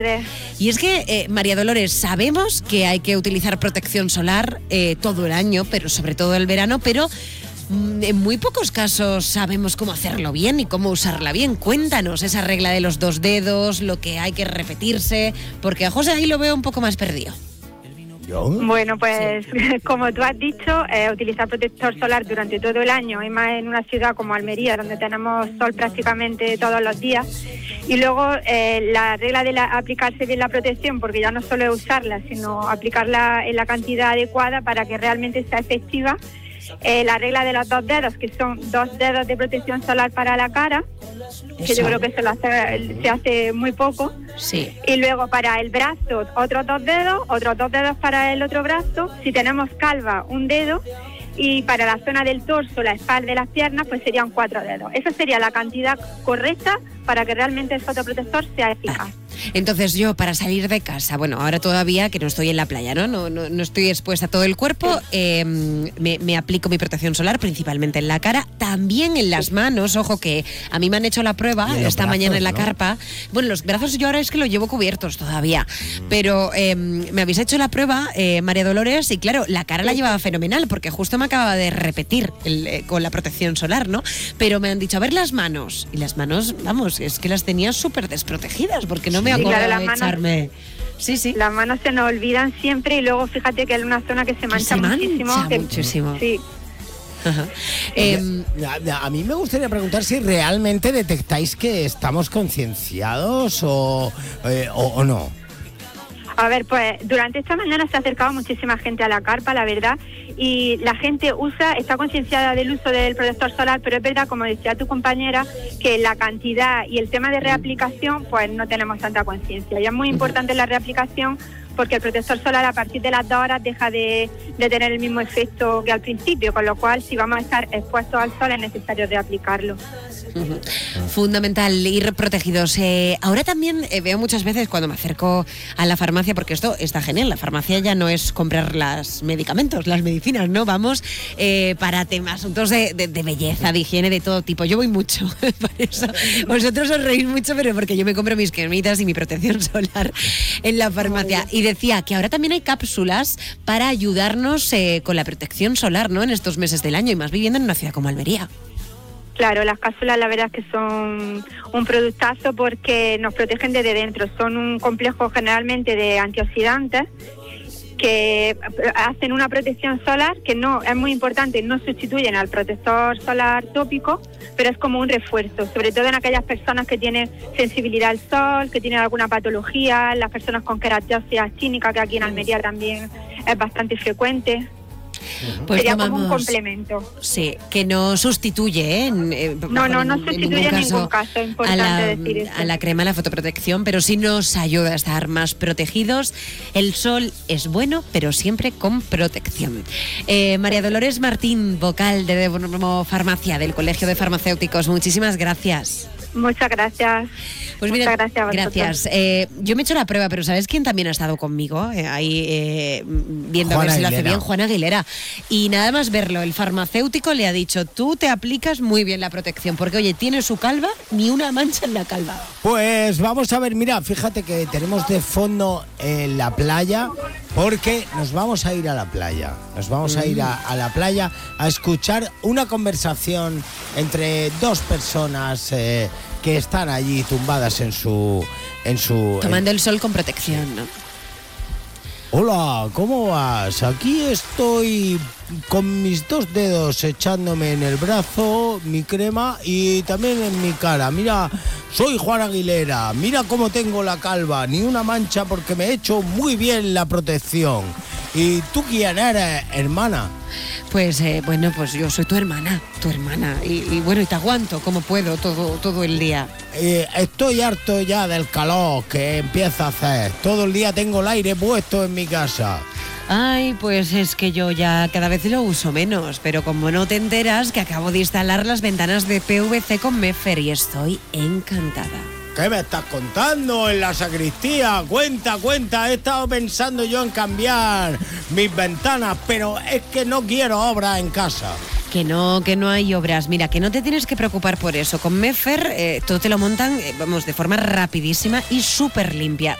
Y es que, María Dolores, sabemos que hay que utilizar protección solar todo el año, pero sobre todo el verano, pero en muy pocos casos sabemos cómo hacerlo bien y cómo usarla bien. Cuéntanos esa regla de los 2 dedos, lo que hay que repetirse, porque a José ahí lo veo un poco más perdido. Bueno, pues como tú has dicho, utilizar protector solar durante todo el año, y más en una ciudad como Almería, donde tenemos sol prácticamente todos los días. Y luego la regla de aplicarse bien la protección, porque ya no solo es usarla, sino aplicarla en la cantidad adecuada para que realmente sea efectiva. La regla de los 2 dedos, que son 2 dedos de protección solar para la cara, que yo creo que se hace muy poco. Sí. Y luego para el brazo, otros 2 dedos para el otro brazo. Si tenemos calva, 1 dedo. Y para la zona del torso, la espalda y las piernas, pues serían 4 dedos. Esa sería la cantidad correcta para que realmente el fotoprotector sea eficaz. Entonces yo, para salir de casa, bueno, ahora todavía que no estoy en la playa, no estoy expuesta a todo el cuerpo, me aplico mi protección solar principalmente en la cara, también en las manos. Ojo que a mí me han hecho la prueba esta mañana en la carpa. Bueno, los brazos yo ahora es que los llevo cubiertos todavía, pero me habéis hecho la prueba, María Dolores, y claro, la cara la llevaba fenomenal, porque justo me acababa de repetir con la protección solar, ¿no? Pero me han dicho, a ver las manos, y las manos, vamos, es que las tenía súper desprotegidas, porque no me acordaba de echarme. Sí. Las manos se nos olvidan siempre, y luego fíjate que es una zona que se mancha muchísimo. Muchísimo. Sí. Ajá. A mí me gustaría preguntar si realmente detectáis que estamos concienciados o no. A ver, pues durante esta mañana se ha acercado muchísima gente a la carpa, la verdad, y la gente está concienciada del uso del protector solar, pero es verdad, como decía tu compañera, que la cantidad y el tema de reaplicación, pues no tenemos tanta conciencia. Y es muy importante la reaplicación, porque el protector solar a partir de las 2 horas deja de tener el mismo efecto que al principio, con lo cual si vamos a estar expuestos al sol es necesario reaplicarlo. Fundamental ir protegidos. Ahora también veo muchas veces cuando me acerco a la farmacia, porque esto está genial, la farmacia ya no es comprar los medicamentos, las medicinas, ¿no? Vamos para temas, asuntos de belleza, de higiene, de todo tipo. Yo voy mucho, por eso vosotros os reís mucho, pero porque yo me compro mis cremitas y mi protección solar en la farmacia. Y decía que ahora también hay cápsulas para ayudarnos con la protección solar, ¿no? En estos meses del año, y más viviendo en una ciudad como Almería. Claro, las cápsulas la verdad es que son un productazo, porque nos protegen desde dentro. Son un complejo generalmente de antioxidantes que hacen una protección solar que no es muy importante, no sustituyen al protector solar tópico, pero es como un refuerzo, sobre todo en aquellas personas que tienen sensibilidad al sol, que tienen alguna patología, las personas con queratosis actínica, que aquí en Almería también es bastante frecuente. Pues sería tomamos, como un complemento. Sí, que no sustituye, no sustituye en ningún caso, es importante decir eso. A la crema, la fotoprotección, pero sí nos ayuda a estar más protegidos. El sol es bueno, pero siempre con protección. María Dolores Martín, vocal de Farmacia del Colegio de Farmacéuticos, muchísimas gracias. Muchas gracias. Pues mira, muchas gracias a vosotros. Gracias. Yo me he hecho la prueba, pero ¿sabes quién también ha estado conmigo? Ahí viendo a ver si lo hace bien, Juan Aguilera. Y nada más verlo, el farmacéutico le ha dicho, tú te aplicas muy bien la protección, porque oye, tiene su calva, ni una mancha en la calva. Pues vamos a ver, mira, fíjate que tenemos de fondo la playa, porque nos vamos a ir a la playa. Nos vamos a ir a la playa a escuchar una conversación entre 2 personas que están allí tumbadas en su tomando el sol con protección, ¿no? Hola, ¿cómo vas? Aquí estoy con mis 2 dedos echándome en el brazo mi crema y también en mi cara. Mira, soy Juan Aguilera, mira cómo tengo la calva, ni una mancha porque me he hecho muy bien la protección. ¿Y tú quién eres, hermana? Pues bueno, pues yo soy tu hermana. Y bueno, y te aguanto como puedo todo el día. Estoy harto ya del calor que empieza a hacer. Todo el día tengo el aire puesto en mi casa. Ay, pues es que yo ya cada vez lo uso menos, pero como no te enteras, que acabo de instalar las ventanas de PVC con Meffer y estoy encantada. ¿Qué me estás contando en la sacristía? Cuenta, he estado pensando yo en cambiar mis ventanas, pero es que no quiero obras en casa. Que no hay obras. Mira, que no te tienes que preocupar por eso. Con Meffer todo te lo montan, de forma rapidísima y súper limpia.